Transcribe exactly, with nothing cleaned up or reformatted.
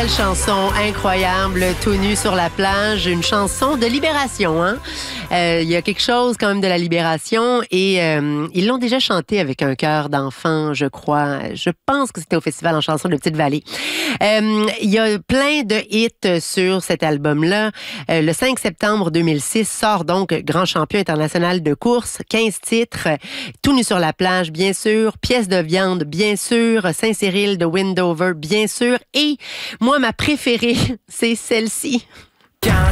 Quelle chanson incroyable, tout nu sur la plage, une chanson de libération. Hein? Euh, il y a quelque chose quand même de la libération et euh, ils l'ont déjà chanté avec un chœur d'enfant, je crois. Je pense que c'était au Festival en chanson de Petite-Vallée. Euh, il y a plein de hits sur cet album-là. Euh, le cinq septembre deux mille six sort donc Grand champion international de course, quinze titres, tout nu sur la plage, bien sûr, Pièce de viande, bien sûr, Saint-Cyril de Windover, bien sûr, et moi, ma préférée, c'est celle-ci. Quand